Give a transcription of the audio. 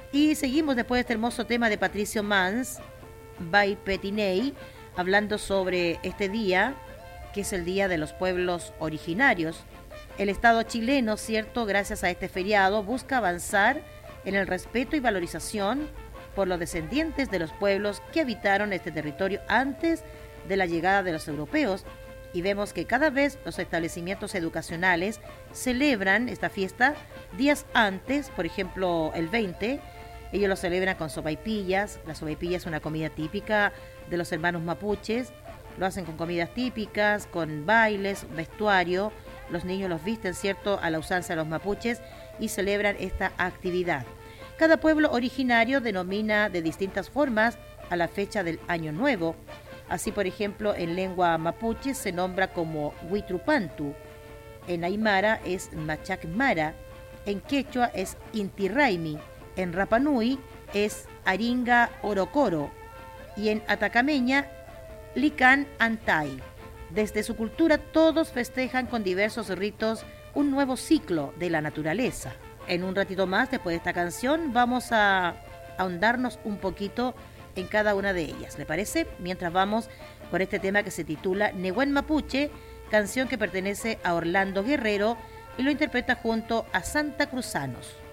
Y seguimos después de este hermoso tema de Patricio Mans, by Petinei, hablando sobre este día, que es el Día de los Pueblos Originarios. El Estado chileno, cierto, gracias a este feriado, busca avanzar en el respeto y valorización por los descendientes de los pueblos que habitaron este territorio antes de la llegada de los europeos, y vemos que cada vez los establecimientos educacionales celebran esta fiesta días antes, por ejemplo el 20, ellos lo celebran con sopaipillas. La sopaipilla es una comida típica de los hermanos mapuches, lo hacen con comidas típicas, con bailes, vestuario, los niños los visten, ¿cierto?, a la usanza de los mapuches y celebran esta actividad. Cada pueblo originario denomina de distintas formas a la fecha del Año Nuevo. Así, por ejemplo, en lengua mapuche se nombra como Huitrupantu, en aymara es Machacmara, en quechua es Inti-Raymi, en Rapanui es Aringa Orocoro y en atacameña Lican Antay. Desde su cultura todos festejan con diversos ritos un nuevo ciclo de la naturaleza. En un ratito más, después de esta canción, vamos a ahondarnos un poquito en cada una de ellas, ¿le parece? Mientras vamos con este tema que se titula Nehuen Mapuche, canción que pertenece a Orlando Guerrero y lo interpreta junto a Santa Cruzanos.